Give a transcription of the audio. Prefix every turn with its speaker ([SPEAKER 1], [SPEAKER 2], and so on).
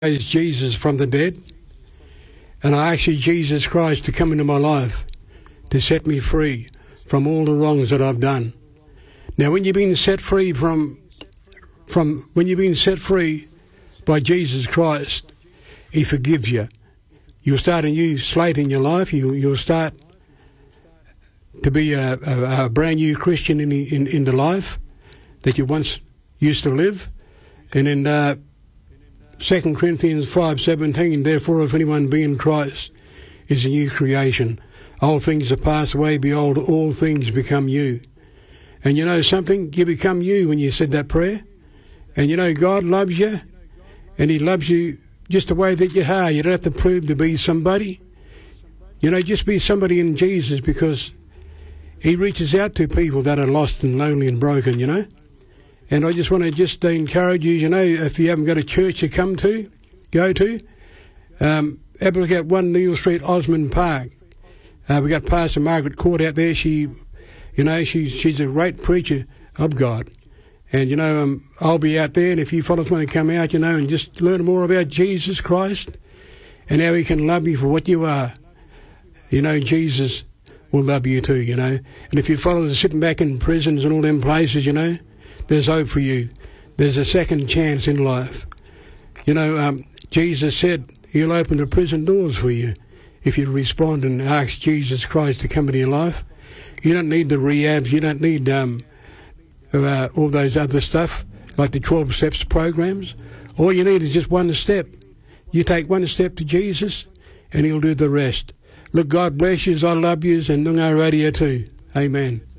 [SPEAKER 1] raised Jesus from the dead, and I ask you, Jesus Christ, to come into my life to set me free from all the wrongs that I've done. Now, when you've been set free when you've been set free by Jesus Christ, He forgives you. You'll start a new slate in your life. You'll start to be a brand new Christian in the life that you once used to live. And in 2 Corinthians 5:17, therefore, if anyone be in Christ, is a new creation. Old things have passed away, behold, all things become new. And you know something? You become new when you said that prayer. And you know, God loves you, and He loves you just the way that you are. You don't have to prove to be somebody. You know, just be somebody in Jesus, because He reaches out to people that are lost and lonely and broken, you know. And I just want to encourage you, you know, if you haven't got a church to go to, have a look at 1 Neil Street, Osmond Park. We got Pastor Margaret Court out there. She's a great preacher of God. And, you know, I'll be out there, and if you fellas want to come out, you know, and just learn more about Jesus Christ and how He can love you for what you are, you know, Jesus will love you too, you know. And if you fellas are sitting back in prisons and all them places, you know, there's hope for you. There's a second chance in life. You know, Jesus said He'll open the prison doors for you if you respond and ask Jesus Christ to come into your life. You don't need the rehabs. You don't need all those other stuff like the 12 steps programs. All you need is just one step. You take one step to Jesus and He'll do the rest. Look, God bless you. I love you, and Noongar Radio too. Amen.